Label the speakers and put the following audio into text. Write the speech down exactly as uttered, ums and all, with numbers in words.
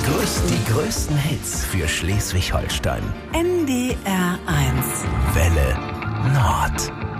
Speaker 1: größten, die größten Hits für Schleswig-Holstein.
Speaker 2: N D R eins.
Speaker 1: Welle Nord.